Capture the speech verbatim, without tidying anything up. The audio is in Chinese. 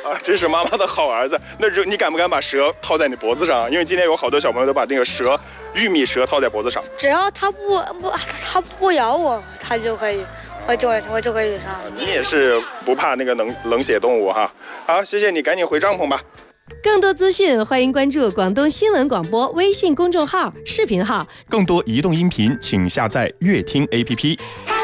啊，这是妈妈的好儿子。那你敢不敢把蛇套在你脖子上？因为今天有好多小朋友都把那个蛇、玉米蛇套在脖子上。 只要它不不它不咬我，它就可以，我就我就可以上。 你也是不怕那个冷冷血动物哈？好，谢谢你，赶紧回帐篷吧。 更多资讯，欢迎关注广东新闻广播微信公众号、视频号。 更多移动音频，请下载乐听 A P P。